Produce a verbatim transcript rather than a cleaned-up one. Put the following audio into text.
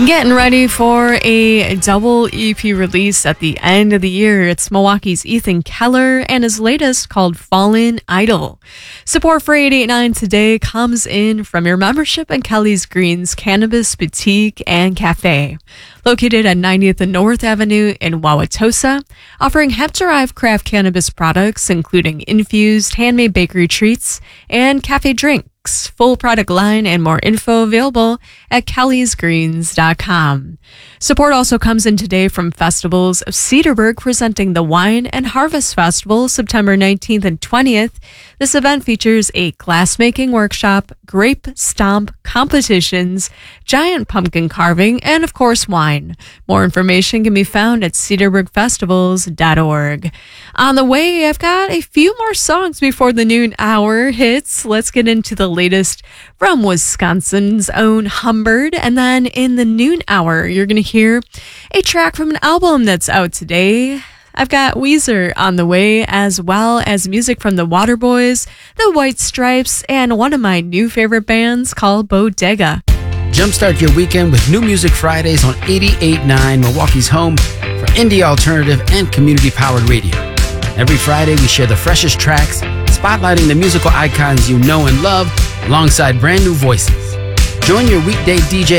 Getting ready for a double E P release at the end of the year. It's Milwaukee's Ethan Keller and his latest called Fallen Idol. Support for eight eighty-nine today comes in from your membership in Kelly's Greens Cannabis Boutique and Cafe. Located at ninetieth and North Avenue in Wauwatosa, offering hemp-derived craft cannabis products including infused handmade bakery treats and cafe drinks. Full product line and more info available at kellys greens dot com. Support also comes in today from Festivals of Cedarburg, presenting the Wine and Harvest Festival September nineteenth and twentieth. This event features a glassmaking workshop, grape stomp competitions, giant pumpkin carving, and of course wine. More information can be found at cedarburg festivals dot org. On the way, I've got a few more songs before the noon hour hits. Let's get into the latest from Wisconsin's own Humbird. And then in the noon hour, you're going to hear a track from an album that's out today. I've got Weezer on the way, as well as music from the Waterboys, the White Stripes, and one of my new favorite bands called Bodega. Jumpstart your weekend with New Music Fridays on eighty-eight point nine, Milwaukee's home for indie alternative and community-powered radio. Every Friday, we share the freshest tracks, spotlighting the musical icons you know and love, alongside brand new voices. Join your weekday D J